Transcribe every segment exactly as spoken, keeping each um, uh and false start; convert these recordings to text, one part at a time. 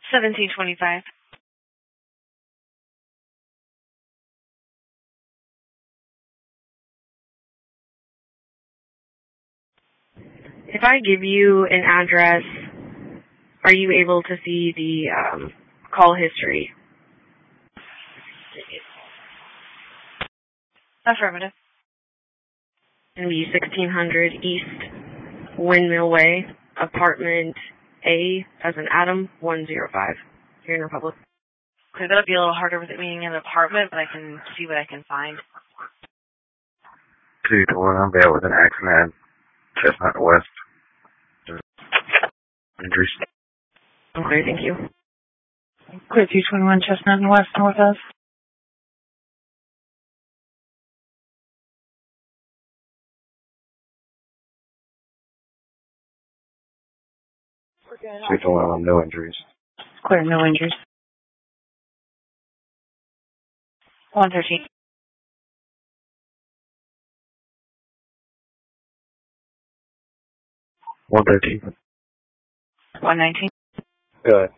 seventeen twenty-five. If I give you an address, are you able to see the um, call history? Affirmative. It'll be sixteen hundred East Windmill Way, apartment A, as in Adam, one oh five, here in Republic. Okay, that'll be a little harder with it being in an apartment, but I can see what I can find. two to one, I'm there with an accident, Chestnut West. Injuries. Okay, thank you. Clear two twenty-one Chestnut and West, Northwest. two to one, no injuries. Clear, no injuries. one thirteen. one thirteen. one nineteen. Good.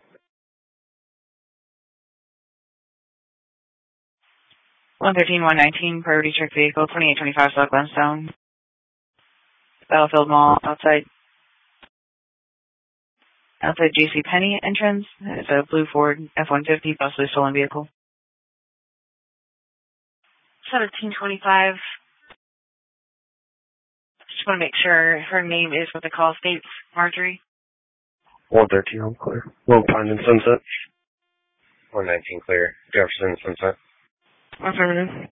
one thirteen, one nineteen, priority check vehicle, twenty-eight twenty-five South Glenstone. Battlefield Mall, outside. Outside J C Penney entrance. It's a blue Ford F one fifty, possibly stolen vehicle. seventeen twenty-five. Just want to make sure her name is what the call states. Marjorie. one thirteen, I'm clear. Lone Pine and Sunset. one nineteen clear. Jefferson and Sunset. Affirmative.